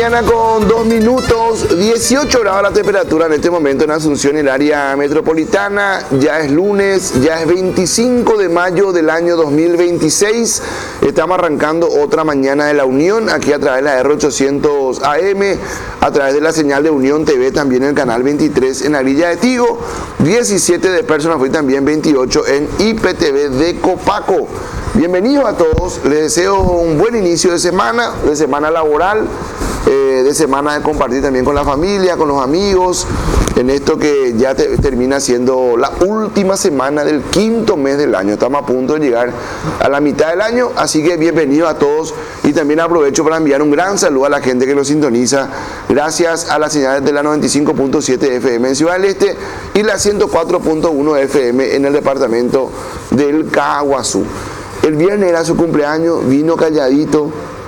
Mañana con 2 minutos, 18 grados la temperatura en este momento en Asunción, el área metropolitana. Ya es lunes, ya es 25 de mayo del año 2026. Estamos arrancando otra mañana de la Unión, aquí a través de la R800 AM, a través de la señal de Unión TV, también en el canal 23 en la Villa de Tigo, 17 de Personas Free, también 28 en IPTV de Copaco. Bienvenidos a todos, les deseo un buen inicio de semana laboral, de semana de compartir también con la familia, con los amigos, en esto que ya termina siendo la última semana del quinto mes del año. Estamos a punto de llegar a la mitad del año, así que bienvenidos a todos y también aprovecho para enviar un gran saludo a la gente que nos sintoniza, gracias a las señales de la 95.7 FM en Ciudad del Este y la 104.1 FM en el departamento del Caguazú. El viernes era su cumpleaños, vino calladito,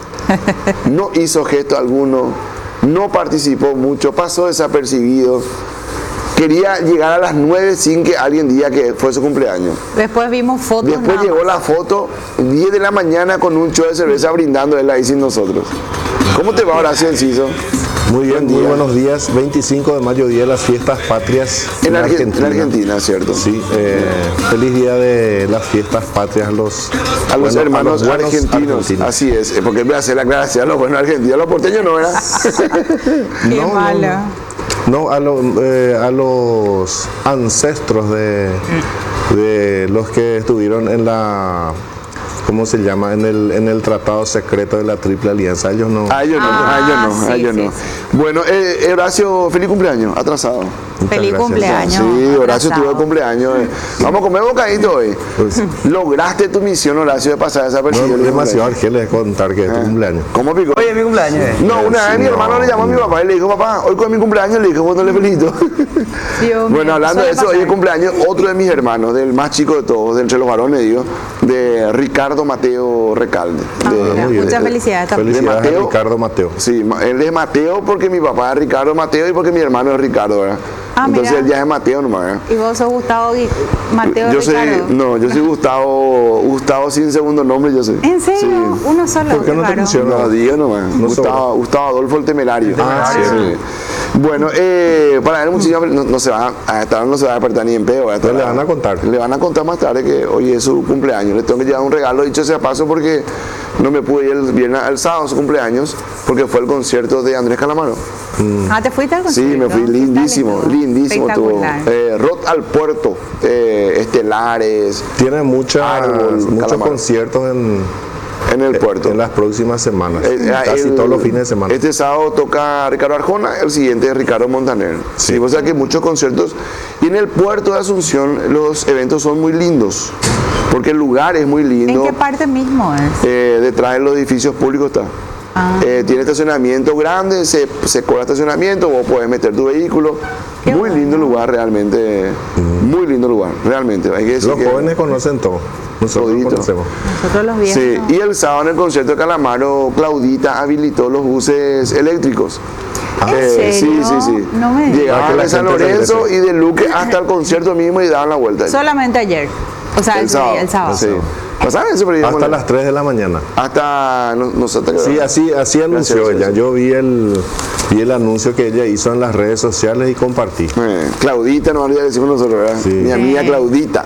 no hizo gesto alguno, no participó mucho, pasó desapercibido. Quería llegar a las 9 sin que alguien diga que fue su cumpleaños. Después vimos fotos. Después llegó la foto, 10 de la mañana con un show de cerveza brindando él ahí sin nosotros. ¿Cómo te va, Horacio Enciso? Muy bien, muy buenos días. 25 de mayo, día de las fiestas patrias en Argentina. En Argentina, ¿cierto? Sí, feliz día de las fiestas patrias a los hermanos argentinos. Así es, porque voy a hacer la aclaración a los buenos argentinos, los porteños no, ¿verdad? Qué malo. No, a los ancestros de los que estuvieron en la... ¿Cómo se llama? En el tratado secreto de la Triple Alianza. Ellos no. Ellos no. Bueno, Horacio, feliz cumpleaños, atrasado. Feliz cumpleaños. Sí, Horacio tuvo el cumpleaños. Vamos a comer bocadito hoy. Pues, lograste tu misión, Horacio, de pasar desapercibido. No, demasiado argeles contar que es tu cumpleaños. ¿Cómo picó? Hoy es mi cumpleaños. No, una vez mi hermano le llamó a mi papá y le dijo, papá, hoy con mi cumpleaños, le dijo, bueno, le felicito. Bueno, hablando de eso, hoy es cumpleaños otro de mis hermanos, del más chico de todos, de entre los varones, digo, de Ricardo Mateo Recalde. Muchas felicidades. Felicidades a Ricardo Mateo. Sí, él es Mateo porque mi papá es Ricardo Mateo y porque mi hermano es Ricardo, ¿verdad? Entonces él ya es Mateo nomás, ¿verdad? ¿Y vos sos Gustavo Mateo Ricardo? Yo soy Gustavo sin segundo nombre, yo soy. ¿En serio? Sí. Uno solo. ¿Por qué no te funciona? No, digo nomás. Gustavo Adolfo el Temerario. Sí. Bueno, para él muchísimo no se va a despertar ni en pedo. Entonces le van a contar. Le van a contar más tarde que hoy es su cumpleaños. Le tengo que llevar un regalo, dicho sea paso, porque no me pude ir el sábado a su cumpleaños, porque fue el concierto de Andrés Calamaro. ¿Te fuiste al concierto? Sí, me fui, lindísimo tuvo. Rock al Puerto, Estelares. Tiene muchos conciertos en el puerto en las próximas semanas, casi todos los fines de semana. Este sábado toca Ricardo Arjona, el siguiente es Ricardo Montaner. Sí, o sea que muchos conciertos. Y en el puerto de Asunción los eventos son muy lindos, porque el lugar es muy lindo. ¿En qué parte mismo es? Detrás de los edificios públicos está. Tiene estacionamiento grande, se cobra estacionamiento, vos podés meter tu vehículo. Muy lindo lugar, realmente. Muy lindo lugar, realmente. Hay que decir los jóvenes conocen todo. Nosotros los viejos. Sí, y el sábado en el concierto de Calamaro, Claudita habilitó los buses eléctricos. ¿En serio? Sí. No me llegaban de San Lorenzo y de Luque hasta el concierto mismo y daban la vuelta. Solamente ayer. O sea, el sábado. Sí. Hasta las 3 de la mañana. Hasta nosotros. Sí, así anunció ella. Yo vi el anuncio que ella hizo en las redes sociales y compartí. Claudita, no olvidé decir nosotros, ¿verdad? Sí. Mi amiga Claudita.